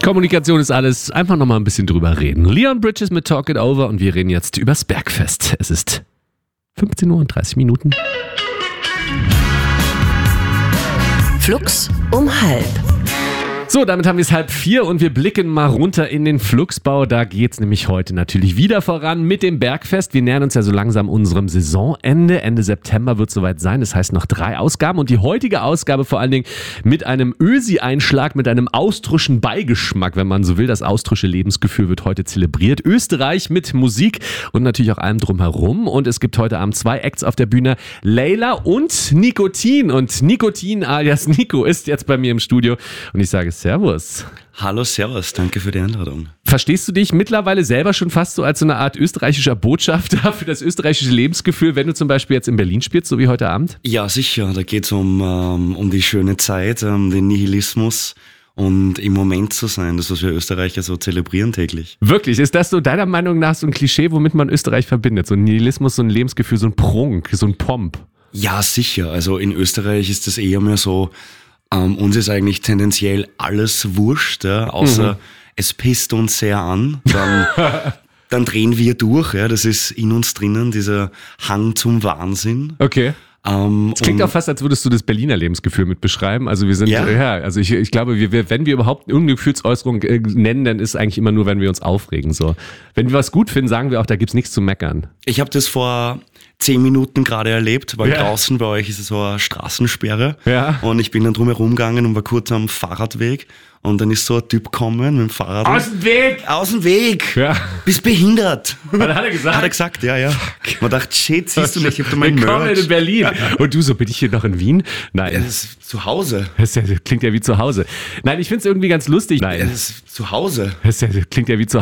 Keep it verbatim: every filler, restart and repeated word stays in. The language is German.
Kommunikation ist alles. Einfach nochmal ein bisschen drüber reden. Leon Bridges mit Talk It Over und wir reden jetzt übers Bergfest. Es ist fünfzehn Uhr und dreißig Minuten. Flux um halb. So, damit haben wir es halb vier und wir blicken mal runter in den Flugsbau. Da geht's nämlich heute natürlich wieder voran mit dem Bergfest. Wir nähern uns ja so langsam unserem Saisonende. Ende September wird soweit sein. Das heißt noch drei Ausgaben und die heutige Ausgabe vor allen Dingen mit einem Ösi-Einschlag, mit einem austrischen Beigeschmack, wenn man so will. Das austrische Lebensgefühl wird heute zelebriert. Österreich mit Musik und natürlich auch allem drumherum. Und es gibt heute Abend zwei Acts auf der Bühne. Layla und Nikotin. Und Nikotin alias Nico ist jetzt bei mir im Studio und ich sage Servus. Hallo, servus, danke für die Einladung. Verstehst du dich mittlerweile selber schon fast so als so eine Art österreichischer Botschafter für das österreichische Lebensgefühl, wenn du zum Beispiel jetzt in Berlin spielst, so wie heute Abend? Ja, sicher, da geht es um, ähm, um die schöne Zeit, um den Nihilismus und im Moment zu sein, das, was wir Österreicher so zelebrieren täglich. Wirklich? Ist das so deiner Meinung nach so ein Klischee, womit man Österreich verbindet? So ein Nihilismus, so ein Lebensgefühl, so ein Prunk, so ein Pomp? Ja, sicher, also in Österreich ist das eher mehr so, Ähm, uns ist eigentlich tendenziell alles wurscht, ja, außer mhm. es pisst uns sehr an, dann, dann drehen wir durch, ja, das ist in uns drinnen, dieser Hang zum Wahnsinn. Okay. Ähm, Es klingt auch fast, als würdest du das Berliner Lebensgefühl mit beschreiben. Also wir sind, ja, ja also ich, ich glaube, wir, wir, wenn wir überhaupt irgendeine Gefühlsäußerung äh, nennen, dann ist es eigentlich immer nur, wenn wir uns aufregen. So. Wenn wir was gut finden, sagen wir auch, da gibt's nichts zu meckern. Ich habe das vor zehn Minuten gerade erlebt, weil ja. draußen bei euch ist es so eine Straßensperre ja. und ich bin dann drum herum gegangen und war kurz am Fahrradweg und dann ist so ein Typ gekommen mit dem Fahrrad. Aus dem Weg! Aus dem Weg! Ja. Bist behindert! Was hat er gesagt? Hat er gesagt, ja, ja. Man dachte, shit, siehst du nicht, ich hab da mein Willkommen Merch. in Berlin. Und du so, bin ich hier noch in Wien? Nein. Ja, das ist zu Hause. Das, ist ja, das klingt ja wie zu Hause. Nein, ich find's irgendwie ganz lustig. Nein. Ja, das ist zu Hause. Das, ist ja, das klingt ja wie zu